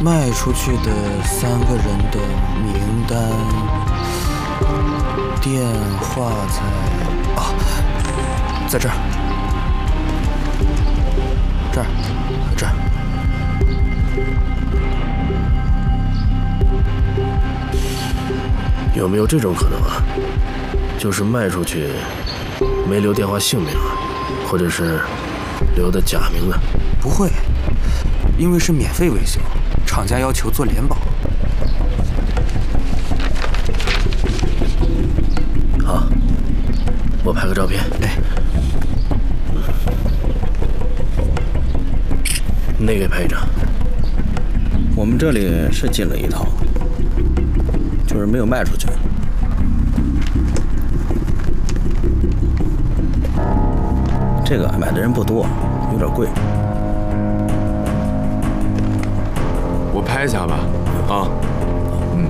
卖出去的3个人的名单、电话在这儿，这儿。 有没有这种可能啊？就是卖出去没留电话姓名，或者是留的假名呢？ 不会，因为是免费维修，厂家要求做联保。 好，我拍个照片。 哎， 那个拍一张。 我们这里是进了一套，就是没有卖出去。这个买的人不多，有点贵。 我拍一下吧，啊。